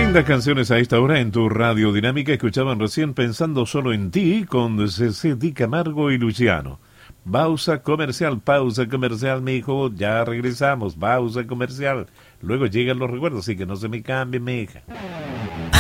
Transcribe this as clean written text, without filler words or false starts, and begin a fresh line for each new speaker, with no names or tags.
Lindas canciones a esta hora en tu radio dinámica. Escuchaban recién Pensando Solo en Ti con C.C. Di Camargo y Luciano. Pausa comercial, mi hijo. Ya regresamos, pausa comercial. Luego llegan los recuerdos, así que no se me cambie, mi hija.